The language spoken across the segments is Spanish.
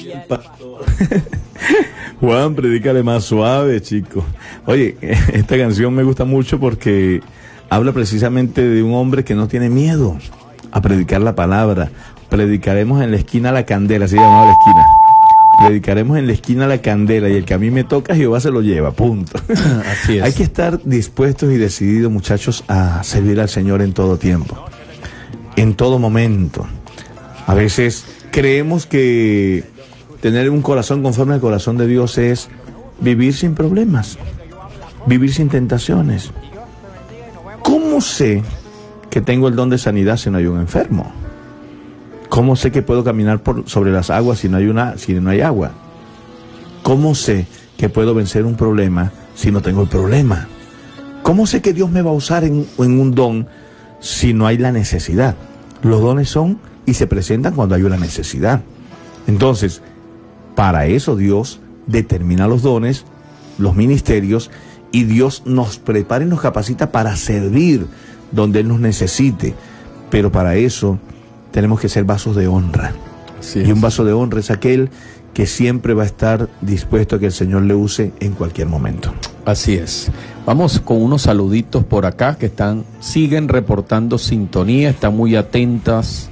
Pastor. Juan, predícale más suave, chico. Oye, esta canción me gusta mucho porque habla precisamente de un hombre que no tiene miedo a predicar la palabra. Predicaremos en la esquina la candela, así llamaba la esquina. Predicaremos en la esquina la candela y el que a mí me toca, Jehová se lo lleva, punto. Así es. Hay que estar dispuestos y decididos, muchachos, a servir al Señor en todo tiempo, en todo momento. A veces creemos que tener un corazón conforme al corazón de Dios es vivir sin problemas, vivir sin tentaciones. ¿Cómo sé que tengo el don de sanidad si no hay un enfermo? ¿Cómo sé que puedo caminar sobre las aguas si no hay agua? ¿Cómo sé que puedo vencer un problema si no tengo el problema? ¿Cómo sé que Dios me va a usar en un don si no hay la necesidad? Los dones son y se presentan cuando hay una necesidad. Entonces, para eso Dios determina los dones, los ministerios, y Dios nos prepara y nos capacita para servir donde Él nos necesite. Pero para eso tenemos que ser vasos de honra. Y un vaso de honra es aquel que siempre va a estar dispuesto a que el Señor le use en cualquier momento. Así es. Vamos con unos saluditos por acá que siguen reportando sintonía, están muy atentos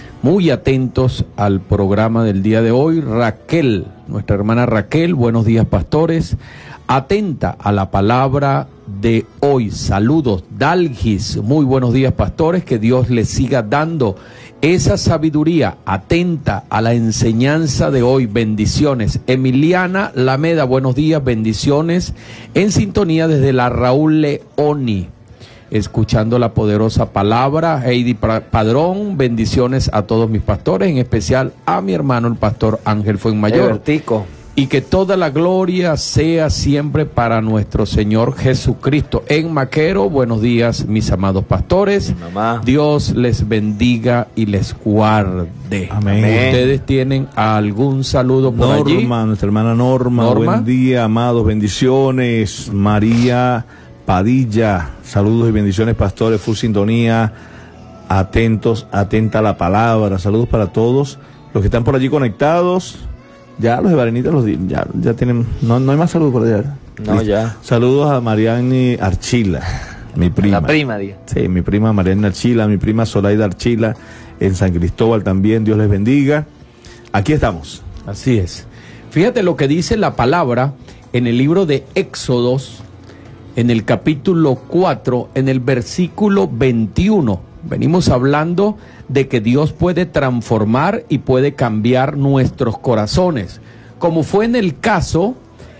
al programa del día de hoy. Raquel, nuestra hermana Raquel, buenos días, pastores. Atenta a la palabra de hoy. Saludos, Dalgis. Muy buenos días, pastores. Que Dios les siga dando esa sabiduría. Atenta a la enseñanza de hoy. Bendiciones. Emiliana Lameda, buenos días, bendiciones. En sintonía desde la Raúl Leoni, escuchando la poderosa palabra. Heidi Padrón, bendiciones a todos mis pastores, en especial a mi hermano el pastor Ángel Fuenmayor. Y que toda la gloria sea siempre para nuestro Señor Jesucristo. En Maquero, buenos días, mis amados pastores. Mamá. Dios les bendiga y les guarde. Amén. ¿Ustedes tienen algún saludo por allí? Norma, nuestra hermana Norma, buen día, amados, bendiciones. María Padilla, saludos y bendiciones, pastores, full sintonía, atentos, atenta a la palabra. Saludos para todos los que están por allí conectados. Ya los de Barenitas ya tienen, no hay más saludos por allá. No, ya. Saludos a Mariani Archila, mi prima. La prima, diga. Sí, mi prima Mariani Archila, mi prima Zoraida Archila, en San Cristóbal también, Dios les bendiga. Aquí estamos. Así es. Fíjate lo que dice la palabra en el libro de Éxodos, en el capítulo 4, en el versículo 21. Venimos hablando de que Dios puede transformar y puede cambiar nuestros corazones, como fue en el caso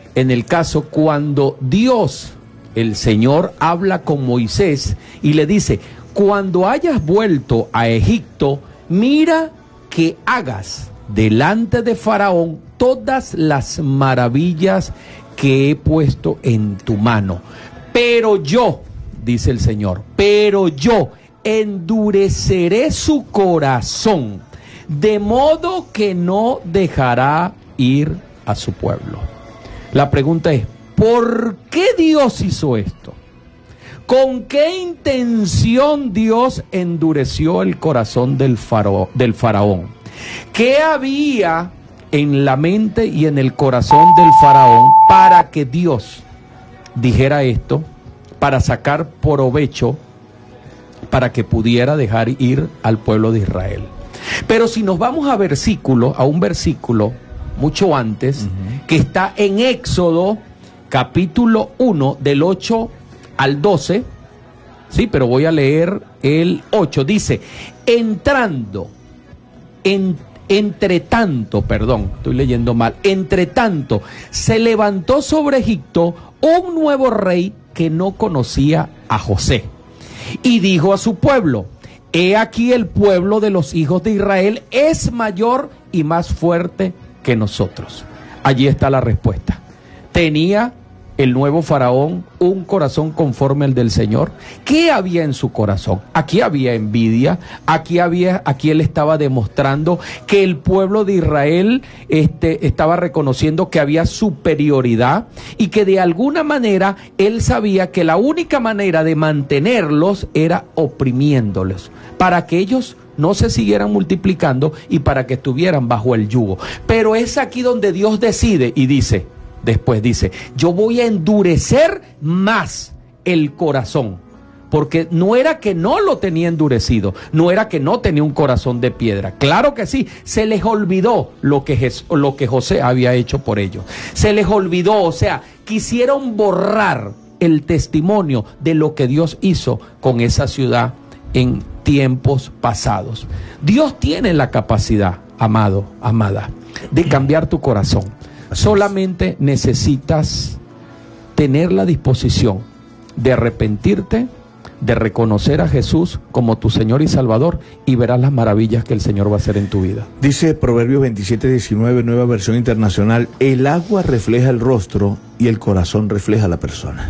cuando Dios, el Señor, habla con Moisés y le dice: cuando hayas vuelto a Egipto, mira que hagas delante de Faraón todas las maravillas que he puesto en tu mano. Pero yo, dice el Señor, pero yo endureceré su corazón, de modo que no dejará ir a su pueblo. La pregunta es, ¿por qué Dios hizo esto? ¿Con qué intención Dios endureció el corazón del faraón? ¿Qué había en la mente y en el corazón del faraón para que Dios dijera esto, para sacar provecho, para que pudiera dejar ir al pueblo de Israel? Pero si nos vamos a un versículo mucho antes, que está en Éxodo capítulo 1 del 8 al 12, sí, pero voy a leer el 8, dice: entre tanto, se levantó sobre Egipto un nuevo rey que no conocía a José. Y dijo a su pueblo: he aquí el pueblo de los hijos de Israel es mayor y más fuerte que nosotros. Allí está la respuesta. ¿Tenía el nuevo faraón un corazón conforme al del Señor? ¿Qué había en su corazón? Aquí había envidia, aquí él estaba demostrando que el pueblo de Israel estaba reconociendo que había superioridad y que de alguna manera él sabía que la única manera de mantenerlos era oprimiéndolos, para que ellos no se siguieran multiplicando y para que estuvieran bajo el yugo. Pero es aquí donde Dios decide y dice, después dice, yo voy a endurecer más el corazón. Porque no era que no lo tenía endurecido, no era que no tenía un corazón de piedra. Claro que sí, se les olvidó lo que José había hecho por ellos. Se les olvidó, o sea, quisieron borrar el testimonio de lo que Dios hizo con esa ciudad en tiempos pasados. Dios tiene la capacidad, amado, amada, de cambiar tu corazón. Solamente necesitas tener la disposición de arrepentirte, de reconocer a Jesús como tu Señor y Salvador, y verás las maravillas que el Señor va a hacer en tu vida. Dice Proverbios 27:19, nueva versión internacional, el agua refleja el rostro y el corazón refleja la persona.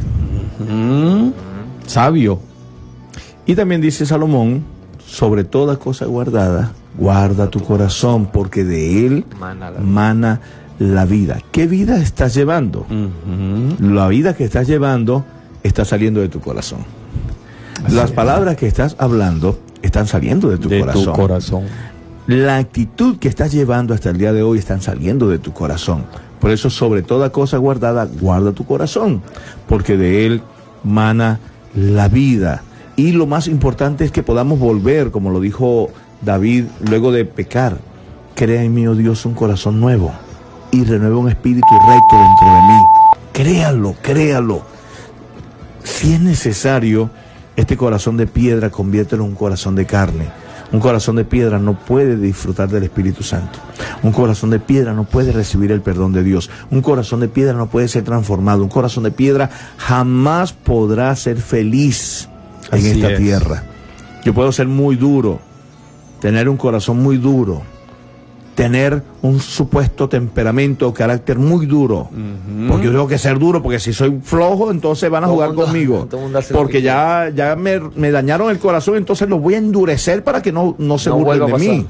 Sabio. Y también dice Salomón, sobre toda cosa guardada, guarda tu corazón, porque de él mana la vida. ¿Qué vida estás llevando? La vida que estás llevando está saliendo de tu corazón. Las palabras que estás hablando están saliendo de tu corazón. La actitud que estás llevando hasta el día de hoy están saliendo de tu corazón. Por eso, sobre toda cosa guardada, guarda tu corazón, porque de él mana la vida. Y lo más importante es que podamos volver, como lo dijo David luego de pecar. Crea en mí, oh Dios, un corazón nuevo y renueva un espíritu recto dentro de mí. Créalo, créalo. Si es necesario, este corazón de piedra conviértelo en un corazón de carne. Un corazón de piedra no puede disfrutar del Espíritu Santo. Un corazón de piedra no puede recibir el perdón de Dios. Un corazón de piedra no puede ser transformado. Un corazón de piedra jamás podrá ser feliz en esta tierra. Yo puedo ser muy duro, tener un corazón muy duro, tener un supuesto temperamento o carácter muy duro, porque yo tengo que ser duro, porque si soy flojo, entonces van a jugar conmigo, porque ya me dañaron el corazón, entonces los voy a endurecer para que no se burlen de mí.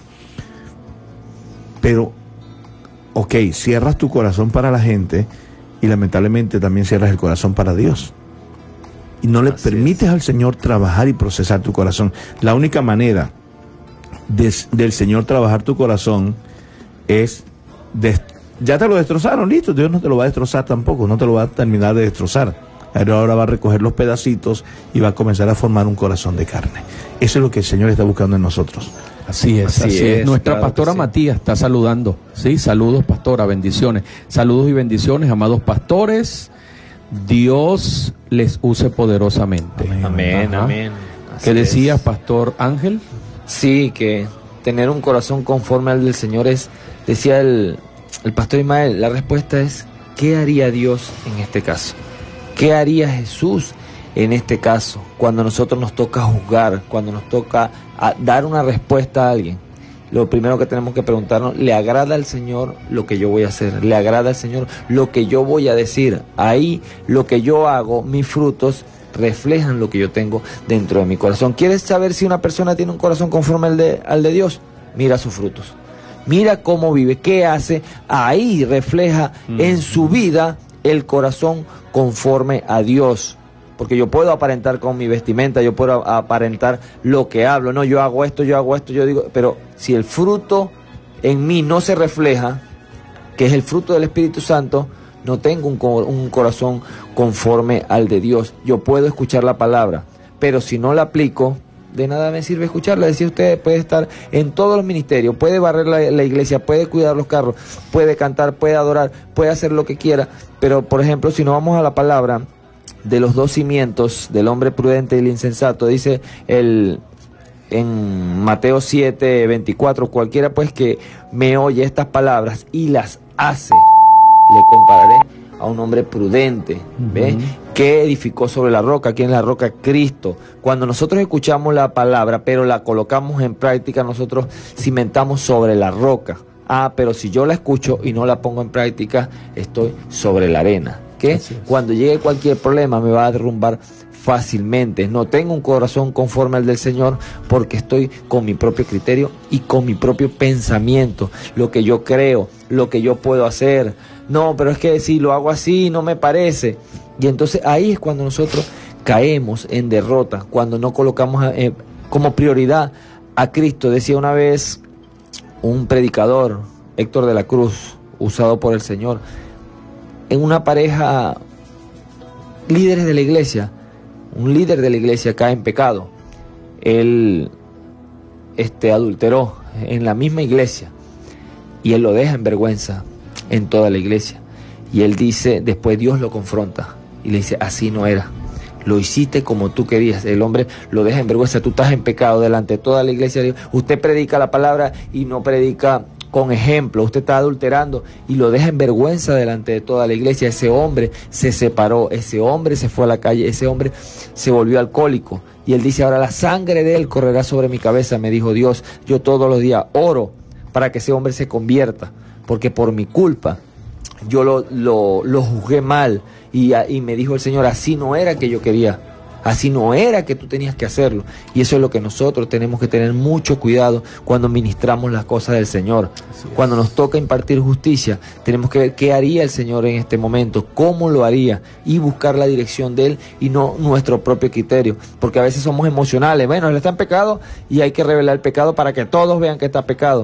Pero, ok, cierras tu corazón para la gente y lamentablemente también cierras el corazón para Dios. Y no le permites al Señor trabajar y procesar tu corazón. La única manera del Señor trabajar tu corazón es, ya te lo destrozaron, listo, Dios no te lo va a destrozar tampoco, no te lo va a terminar de destrozar, pero ahora va a recoger los pedacitos y va a comenzar a formar un corazón de carne. Eso es lo que el Señor está buscando en nosotros. Así es. Nuestra pastora Matías está saludando, sí, saludos pastora, bendiciones, saludos y bendiciones, amados pastores, Dios les use poderosamente. Amén. ¿Qué decías, pastor Ángel? Sí, que tener un corazón conforme al del Señor es, decía el pastor Ismael, la respuesta es, ¿qué haría Dios en este caso? ¿Qué haría Jesús en este caso? Cuando nosotros nos toca juzgar, cuando nos toca dar una respuesta a alguien, lo primero que tenemos que preguntarnos, ¿le agrada al Señor lo que yo voy a hacer? ¿Le agrada al Señor lo que yo voy a decir? Ahí lo que yo hago, mis frutos, reflejan lo que yo tengo dentro de mi corazón. ¿Quieres saber si una persona tiene un corazón conforme al de Dios? Mira sus frutos. Mira cómo vive, qué hace. Ahí refleja en su vida el corazón conforme a Dios. Porque yo puedo aparentar con mi vestimenta, yo puedo aparentar lo que hablo. No, yo hago esto, yo digo, pero si el fruto en mí no se refleja, que es el fruto del Espíritu Santo, no tengo un corazón conforme al de Dios. Yo puedo escuchar la palabra, pero si no la aplico, de nada me sirve escucharla. Decía usted, puede estar en todos los ministerios, puede barrer la iglesia, puede cuidar los carros, puede cantar, puede adorar, puede hacer lo que quiera, pero por ejemplo, si no vamos a la palabra de los dos cimientos, del hombre prudente y el insensato, dice en Mateo 7:24, cualquiera pues que me oye estas palabras y las hace, le compararé a un hombre prudente, ¿ve? Que edificó sobre la roca. ¿Quién es la roca? Cristo. Cuando nosotros escuchamos la palabra, pero la colocamos en práctica, nosotros cimentamos sobre la roca. Pero si yo la escucho y no la pongo en práctica, estoy sobre la arena. ¿Qué? Cuando llegue cualquier problema me va a derrumbar fácilmente. No tengo un corazón conforme al del Señor porque estoy con mi propio criterio y con mi propio pensamiento, lo que yo creo, lo que yo puedo hacer. No, pero es que si lo hago así no me parece. Y entonces ahí es cuando nosotros caemos en derrota, cuando no colocamos como prioridad a Cristo. Decía una vez un predicador, Héctor de la Cruz, usado por el Señor, en una pareja, líderes de la iglesia, un líder de la iglesia cae en pecado. Él adulteró en la misma iglesia y él lo deja en vergüenza en toda la iglesia. Y él dice, después Dios lo confronta y le dice, así no era, lo hiciste como tú querías. El hombre lo deja en vergüenza, tú estás en pecado delante de toda la iglesia. Usted predica la palabra y no predica con ejemplo, usted está adulterando, y lo deja en vergüenza delante de toda la iglesia. Ese hombre se separó, ese hombre se fue a la calle, ese hombre se volvió alcohólico. Y él dice, ahora la sangre de él correrá sobre mi cabeza, me dijo Dios. Yo todos los días oro para que ese hombre se convierta, porque por mi culpa yo lo juzgué mal, y me dijo el Señor, así no era que yo quería, así no era que tú tenías que hacerlo. Y eso es lo que nosotros tenemos que tener mucho cuidado cuando ministramos las cosas del Señor. Cuando nos toca impartir justicia, tenemos que ver qué haría el Señor en este momento, cómo lo haría, y buscar la dirección de Él y no nuestro propio criterio, porque a veces somos emocionales. Bueno, Él está en pecado y hay que revelar el pecado para que todos vean que está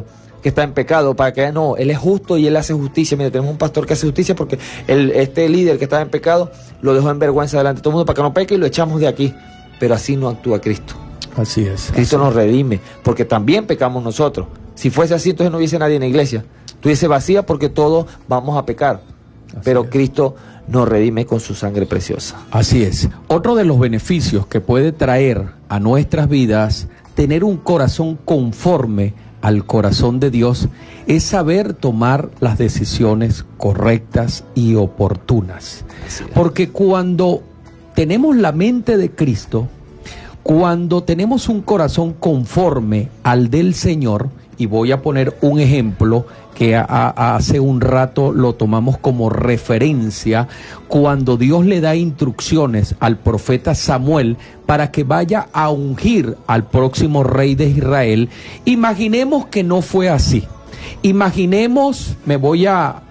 en pecado, para que no, Él es justo y Él hace justicia. Mira, tenemos un pastor que hace justicia porque este líder que estaba en pecado lo dejó en vergüenza delante de todo el mundo para que no peque y lo echamos de aquí. Pero así no actúa Cristo. Así es. Cristo nos redime, porque también pecamos nosotros. Si fuese así, entonces no hubiese nadie en la iglesia. Estuviese vacía porque todos vamos a pecar. Pero Cristo nos redime con su sangre preciosa. Así es. Otro de los beneficios que puede traer a nuestras vidas tener un corazón conforme al corazón de Dios es saber tomar las decisiones correctas y oportunas. Porque cuando tenemos la mente de Cristo, cuando tenemos un corazón conforme al del Señor, y voy a poner un ejemplo que hace un rato lo tomamos como referencia, cuando Dios le da instrucciones al profeta Samuel para que vaya a ungir al próximo rey de Israel. Imaginemos que no fue así. Imaginemos, me voy a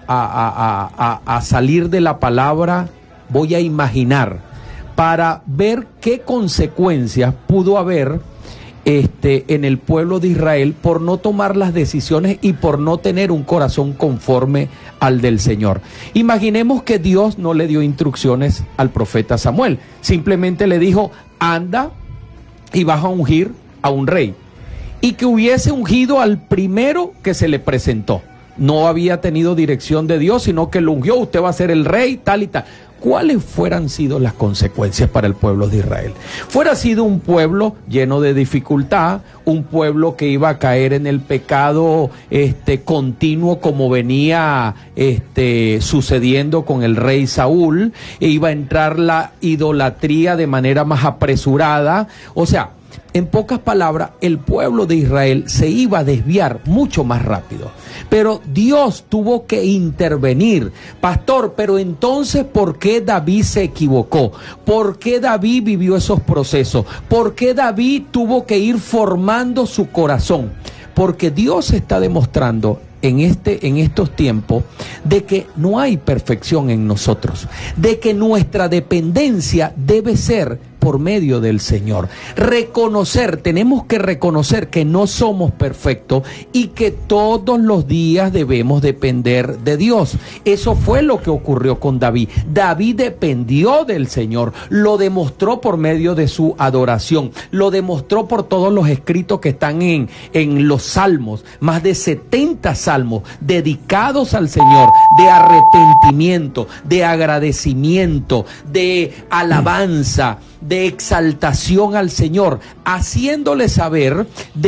salir de la palabra, voy a imaginar, para ver qué consecuencias pudo haber en el pueblo de Israel por no tomar las decisiones y por no tener un corazón conforme al del Señor. Imaginemos que Dios no le dio instrucciones al profeta Samuel, simplemente le dijo, anda y vas a ungir a un rey, y que hubiese ungido al primero que se le presentó. No había tenido dirección de Dios, sino que lo ungió, usted va a ser el rey, tal y tal. ¿Cuáles fueran sido las consecuencias para el pueblo de Israel? Fuera sido un pueblo lleno de dificultad, un pueblo que iba a caer en el pecado continuo, como venía sucediendo con el rey Saúl, e iba a entrar la idolatría de manera más apresurada. O sea, en pocas palabras, el pueblo de Israel se iba a desviar mucho más rápido. Pero Dios tuvo que intervenir. Pastor, pero entonces, ¿por qué David se equivocó? ¿Por qué David vivió esos procesos? ¿Por qué David tuvo que ir formando su corazón? Porque Dios está demostrando en estos tiempos de que no hay perfección en nosotros, de que nuestra dependencia debe ser por medio del Señor. Tenemos que reconocer que no somos perfectos y que todos los días debemos depender de Dios. Eso fue lo que ocurrió con David. David dependió del Señor, lo demostró por medio de su adoración, lo demostró por todos los escritos que están en los salmos, más de 70 salmos dedicados al Señor, de arrepentimiento, de agradecimiento, de alabanza, de exaltación al Señor, haciéndole saber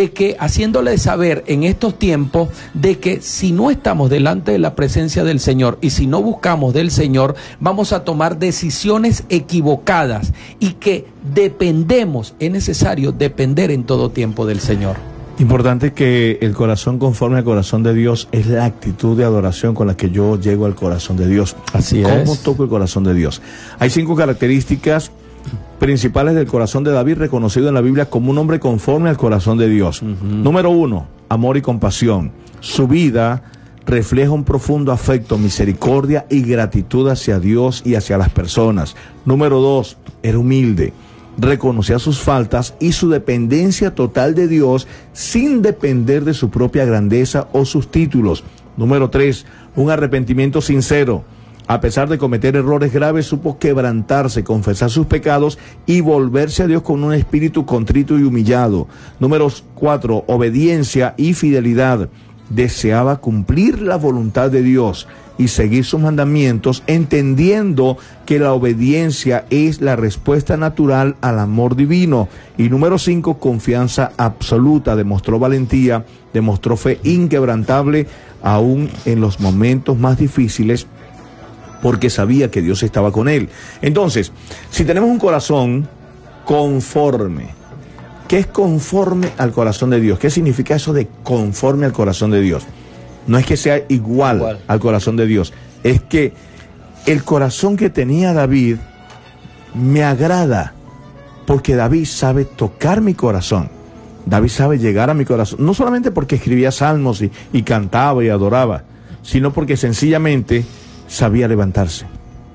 en estos tiempos de que si no estamos delante de la presencia del Señor y si no buscamos del Señor, vamos a tomar decisiones equivocadas, y que es necesario depender en todo tiempo del Señor. Importante que el corazón conforme al corazón de Dios es la actitud de adoración con la que yo llego al corazón de Dios. Así es. ¿Cómo toco el corazón de Dios? Hay 5 características principales del corazón de David, reconocido en la Biblia como un hombre conforme al corazón de Dios. Número 1, amor y compasión. Su vida refleja un profundo afecto, misericordia y gratitud hacia Dios y hacia las personas. Número 2, era humilde. reconocía sus faltas y su dependencia total de Dios sin depender de su propia grandeza o sus títulos. Número 3, un arrepentimiento sincero. A pesar de cometer errores graves, supo quebrantarse, confesar sus pecados y volverse a Dios con un espíritu contrito y humillado. Número 4, obediencia y fidelidad. Deseaba cumplir la voluntad de Dios y seguir sus mandamientos, entendiendo que la obediencia es la respuesta natural al amor divino. Y número 5, confianza absoluta. Demostró valentía, demostró fe inquebrantable, aún en los momentos más difíciles, porque sabía que Dios estaba con él. Entonces, si tenemos un corazón conforme, ¿qué es conforme al corazón de Dios? ¿Qué significa eso de conforme al corazón de Dios? No es que sea igual al corazón de Dios, es que el corazón que tenía David me agrada, porque David sabe tocar mi corazón. David sabe llegar a mi corazón, no solamente porque escribía salmos y cantaba y adoraba, sino porque sencillamente sabía levantarse.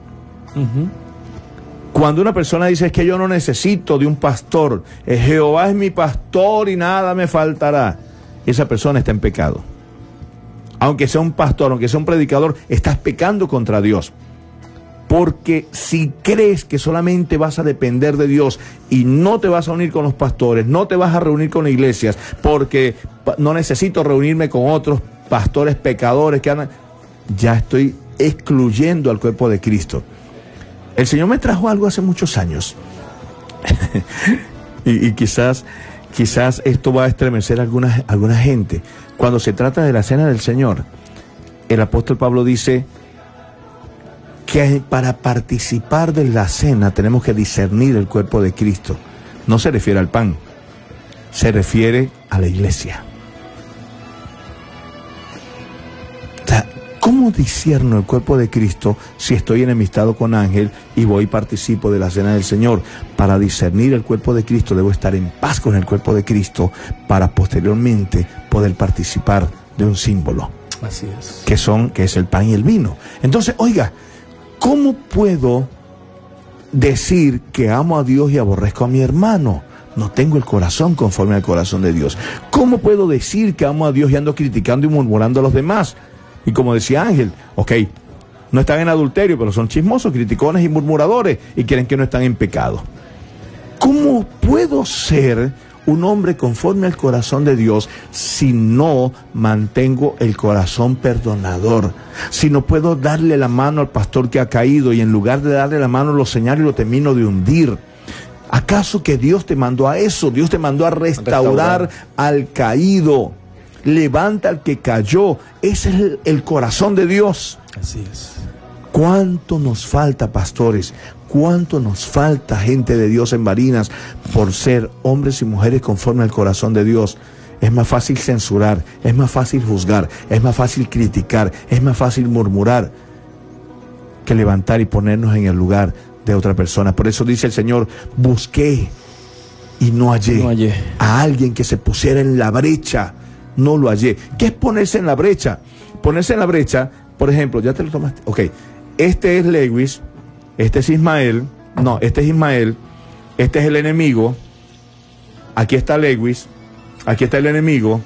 Cuando una persona dice, es que yo no necesito de un pastor, Jehová es mi pastor y nada me faltará, esa persona está en pecado. Aunque sea un pastor, aunque sea un predicador, estás pecando contra Dios. Porque si crees que solamente vas a depender de Dios y no te vas a unir con los pastores, no te vas a reunir con iglesias, porque no necesito reunirme con otros pastores pecadores que andan, ya estoy excluyendo al cuerpo de Cristo. El Señor me trajo algo hace muchos años y quizás esto va a estremecer a alguna gente. Cuando se trata de la cena del Señor, el apóstol Pablo dice que para participar de la cena tenemos que discernir el cuerpo de Cristo. No se refiere al pan, se refiere a la iglesia. ¿Cómo discierno el cuerpo de Cristo si estoy enemistado con Ángel y voy y participo de la cena del Señor? Para discernir el cuerpo de Cristo debo estar en paz con el cuerpo de Cristo para posteriormente poder participar de un símbolo. Así es. Que es el pan y el vino. Entonces, oiga, ¿cómo puedo decir que amo a Dios y aborrezco a mi hermano? No tengo el corazón conforme al corazón de Dios. ¿Cómo puedo decir que amo a Dios y ando criticando y murmurando a los demás? Y como decía Ángel, ok, no están en adulterio, pero son chismosos, criticones y murmuradores y creen que no están en pecado. ¿Cómo puedo ser un hombre conforme al corazón de Dios si no mantengo el corazón perdonador? Si no puedo darle la mano al pastor que ha caído y en lugar de darle la mano lo señalo y lo termino de hundir. ¿Acaso que Dios te mandó a eso? Dios te mandó a restaurar al caído. Levanta al que cayó. Ese es el corazón de Dios. Así es. ¿Cuánto nos falta, pastores? ¿Cuánto nos falta gente de Dios en Barinas por ser hombres y mujeres conforme al corazón de Dios? Es más fácil censurar, es más fácil juzgar, es más fácil criticar, es más fácil murmurar que levantar y ponernos en el lugar de otra persona. Por eso dice el Señor, busqué y no hallé a alguien que se pusiera en la brecha. No lo hallé. ¿Qué es ponerse en la brecha? Ponerse en la brecha, por ejemplo, ya te lo tomaste. Ok, este es Lewis, este es Ismael, no, este es Ismael, este es el enemigo, aquí está Lewis, aquí está el enemigo,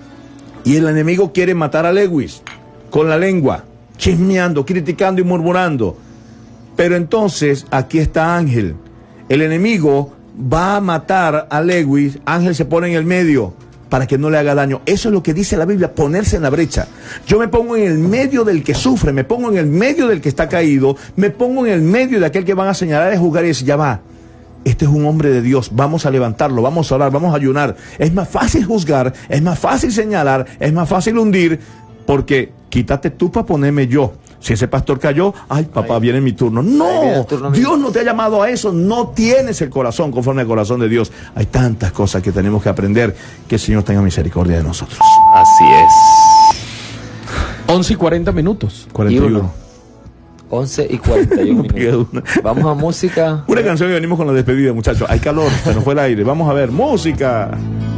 y el enemigo quiere matar a Lewis con la lengua, chismeando, criticando y murmurando. Pero entonces aquí está Ángel. El enemigo va a matar a Lewis, Ángel se pone en el medio para que no le haga daño. Eso es lo que dice la Biblia, ponerse en la brecha. Yo me pongo en el medio del que sufre, me pongo en el medio del que está caído, me pongo en el medio de aquel que van a señalar y juzgar y decir, ya va, este es un hombre de Dios, vamos a levantarlo, vamos a orar, vamos a ayunar. Es más fácil juzgar, es más fácil señalar, es más fácil hundir, porque quítate tú para ponerme yo. Si ese pastor cayó, ay papá, viene mi turno. No, Dios no te ha llamado a eso, no tienes el corazón conforme al corazón de Dios. Hay tantas cosas que tenemos que aprender, que el Señor tenga misericordia de nosotros. Así es. 11:40. 41. 11:41 minutos. Vamos a música. Una canción y venimos con la despedida, muchachos. Hay calor, se nos fue el aire. Vamos a ver, música.